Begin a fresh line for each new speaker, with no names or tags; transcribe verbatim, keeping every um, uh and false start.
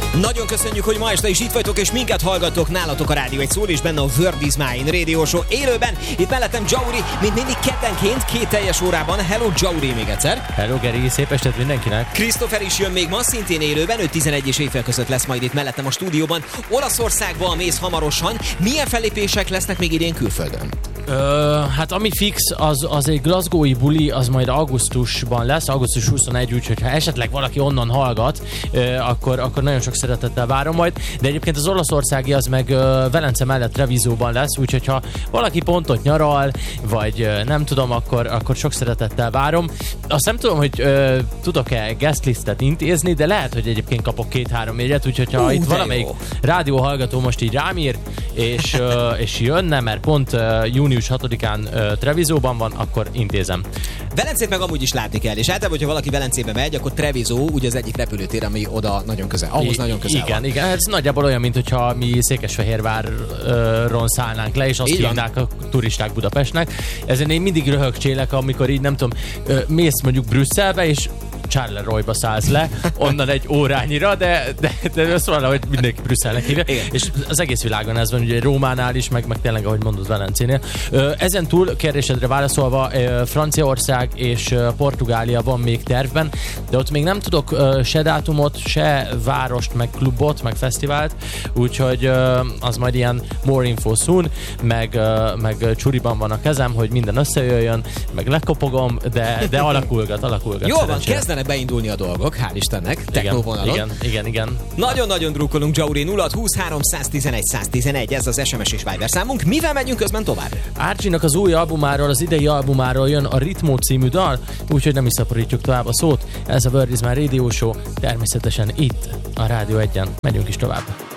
Nagyon köszönjük, hogy ma este is itt vagytok, és minket hallgattok, nálatok a Rádió egy szól, és benne a World is Mine Radio Show élőben. Itt mellettem Jauri, mint mindig keddenként, két teljes órában. Hello Jauri még egyszer.
Hello Geri, szép estet mindenkinek.
Christopher is jön még ma, szintén élőben, ő tizenegy és éjfél között lesz majd itt mellettem a stúdióban. Olaszországba mész hamarosan. Milyen fellépések lesznek még idén külföldön?
Ö, hát ami fix, az, az egy glasgowi buli, az majd augusztusban lesz, augusztus huszonegy, úgyhogy ha esetleg valaki onnan hallgat, ö, akkor, akkor nagyon sok szeretettel várom majd, de egyébként az olaszországi az meg ö, Velence mellett Trevisóban lesz, úgyhogy ha valaki pontot nyaral, vagy ö, nem tudom, akkor, akkor sok szeretettel várom. Azt nem tudom, hogy ö, tudok-e guestlistet intézni, de lehet, hogy egyébként kapok két-három jegyet, úgyhogy ha uh, itt valamelyik jó rádióhallgató most így rám ír, és, ö, és jönne, mert pont ö, június hatodikán uh, Trevisóban van, akkor intézem.
Velencét meg amúgy is látni kell, és általában, hogyha valaki Velencébe megy, akkor Treviso ugye az egyik repülőtér, ami oda nagyon közel, ahhoz I- nagyon közel
igen,
van.
Igen, ez nagyjából olyan, mint hogyha mi Székesfehérváron szállnánk le, és azt hívnák a turisták Budapestnek. Ezen én mindig röhögcsélek, amikor így nem tudom, mész mondjuk Brüsszelbe, és Charleroi-ba szállsz le, onnan egy órányira, de, de, de azt valahogy mindenki Brüsszelnek hívja. Igen. És az egész világon ez van, ugye Rómánál is, meg, meg tényleg, ahogy mondod, Velencénél. Ezen túl kérdésedre válaszolva, Franciaország és Portugália van még tervben, de ott még nem tudok se dátumot, se várost, meg klubot, meg fesztivált, úgyhogy az majd ilyen more info soon, meg, meg csuriban van a kezem, hogy minden összejöjjön, meg lekopogom, de, de alakulgat, alakulgat.
Jó van, kezdenek beindulni a dolgok, hál' Istennek, technóvonalon.
Igen, igen, igen.
Nagyon-nagyon drukkolunk, Jauri. Nulla húsz három száztizenegy száztizenegy, ez az es em es és Viber számunk. Mivel megyünk közben tovább?
Archie-nak az új albumáról, az idei albumáról jön a Ritmo című dal, úgyhogy nem is szaporítjuk tovább a szót. Ez a World is Mine Radio Show, természetesen itt a Rádió egyen. Megyünk is tovább.